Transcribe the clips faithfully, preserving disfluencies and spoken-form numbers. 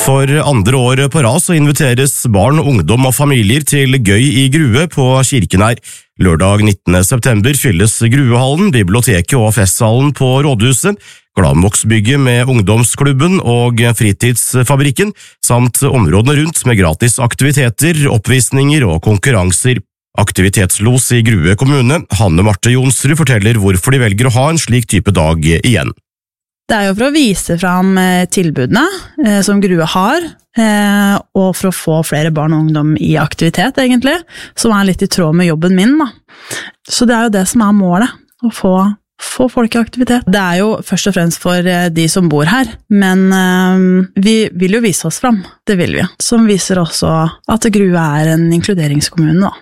For andre år på rad så inviteres barn, ungdom og familier til gøy i Grue på Kirkenær. Lørdag nittende september fylles Gruehallen, biblioteket og festhallen på Rådhuset, Gladmoksbygget med ungdomsklubben og fritidsfabrikken, samt områdene rundt med gratis aktiviteter, oppvisninger og konkurranser. Aktivitetslos i Grue kommune, Hanne Marte Jonsrud, forteller hvorfor de velger å ha en slik type dag igjen. Det er jo for å vise fram tilbudene eh, som Grue har, eh, og for å få flere barn og ungdom i aktivitet, egentlig, som er litt i tråd med jobben min, da. Så det er jo det som er målet, å få, få folk i aktivitet. Det er jo først og fremst for de som bor her, men eh, vi vil jo vise oss fram, det vil vi, som viser også at Grue er en inkluderingskommune, da.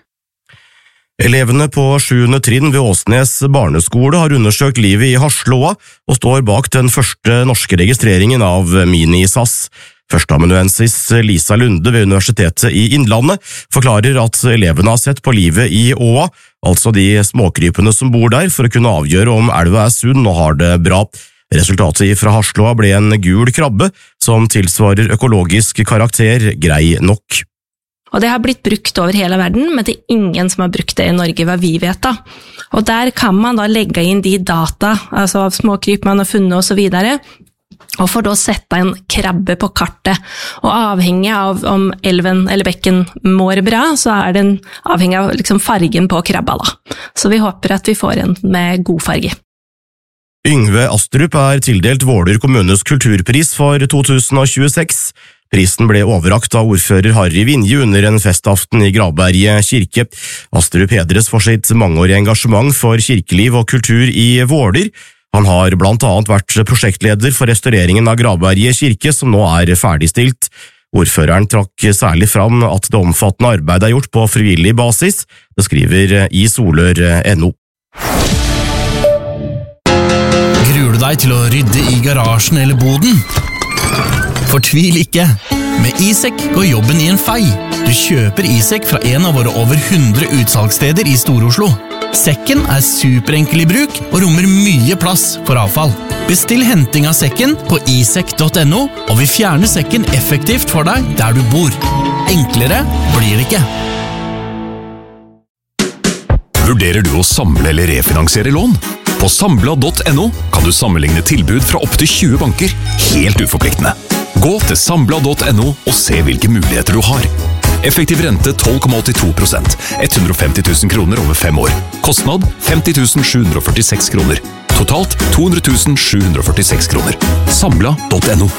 Elevene på sjuende trinn ved Åsnes barneskole har undersøkt livet i Haslåa og står bak den første norske registreringen av mini-S A S. Førsteamanuensis Lisa Lunde ved Universitetet i Innlandet forklarer at elevene har sett på livet i åa, altså de småkrypene som bor der, for å kunne avgjøre om elva er sunn og har det bra. Resultatet fra Haslåa ble en gul krabbe som tilsvarer økologisk karakter grei nok. Og det har blitt brukt over hele verden, men det er ingen som har brukt det i Norge, hva vi vet da. Og der kan man da legge inn de data, altså av småkryp man har funnet og så videre, og får da sette en krabbe på kartet. Og avhengig av om elven eller bekken mår bra, så er den avhengig av liksom fargen på krabba da. Så vi håper at vi får en med god farge. Yngve Astrup er tildelt Våler kommunes kulturpris for to tusen tjueseks. Prisen ble overrakt av ordfører Harry Vinje under en festaften i Gravberget kirke. Astrup hedres for sitt mangeårige engasjement for kirkeliv og kultur i Våler. Han har blant annet vært prosjektleder for restaureringen av Gravberget kirke, som nå er ferdigstilt. Ordføreren trakk særlig fram at det omfattende arbeidet er gjort på frivillig basis. Det skriver i Solør punktum no. Gruer du deg til å rydde i garasjen eller boden? Fortvil ikke. Med iSek går jobben i en fei. Du kjøper iSek fra en av våre over hundre utsalgssteder i Stor-Oslo. Sekken er superenkel i bruk og rommer mye plass for avfall. Bestill henting av sekken på isek punktum no, og vi fjerner sekken effektivt for deg der du bor. Enklere blir det ikke. Vurderer du å samle eller refinansiere lån? På Sambla punktum no kan du sammenligne tilbud fra opp til tjue banker, helt uforpliktende. Gå til Sambla punktum no og se hvilke muligheter du har. Effektiv rente tolv komma åttito prosent, hundre og femti tusen kroner over fem år. Kostnad femti tusen sju hundre og førtiseks kroner. Totalt to hundre tusen sju hundre og førtiseks kroner. Sambla punktum no.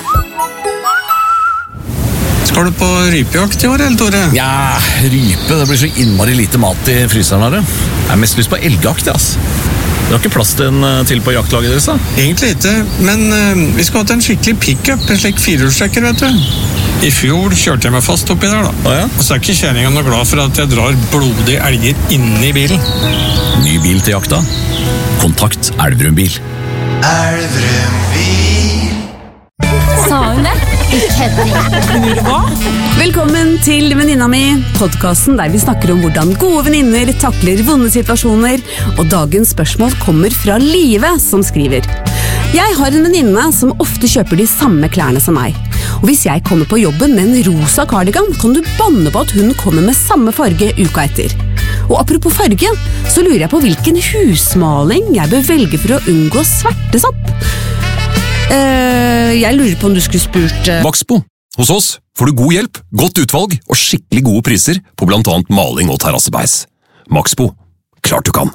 Skal du på rypejakt i år, eller Tore? Ja, rype, det blir så innmari lite mat i fryseren her. Jeg har mest lyst på elgjakt, ass. Det har ikke plass til en til på jaktlaget deres, da? Egentlig ikke, men uh, vi skal ha til en skikkelig pick-up, en slik firehjulstrekker, vet du. I fjor kjørte jeg meg fast oppi der, da. Ah, ja? Og så er ikke kjæringa noe glad for at jeg drar blodige elger inne i bilen. Ny bil til jakta? Kontakt Elverum Bil. Elverum Bil. Sa hun det? Hva? Velkommen til Venninna mi, podcasten der vi snakker om hvordan gode venninner takler vonde situasjoner, og dagens spørsmål kommer fra Live, som skriver: Jeg har en venninne som ofte kjøper de samme klærne som meg, og hvis jeg kommer på jobben med en rosa cardigan, kan du banne på at hun kommer med samme farge uka etter. Og apropos farge, så lurer jeg på hvilken husmaling jeg bør velge for å unngå svertesopp. Uh, jeg lurer på om du skulle spurt uh... Maxbo. Hos oss får du god hjelp, godt utvalg og skikkelig gode priser på blant annet maling og terrassebeis. Maxbo. Klart du kan.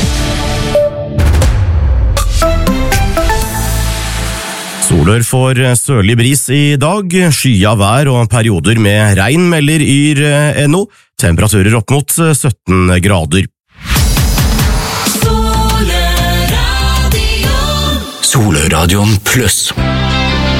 Solør får sørlig bris i dag, skya vær og perioder med regn melder yr punktum no. Temperaturer opp mot sytten grader. Solørradioen pluss.